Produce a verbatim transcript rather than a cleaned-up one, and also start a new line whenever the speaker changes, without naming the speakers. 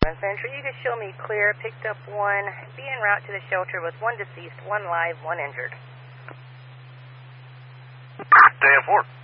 Century, you can show me clear, picked up one, be en route to the shelter with one deceased, one live, one injured.
Day four.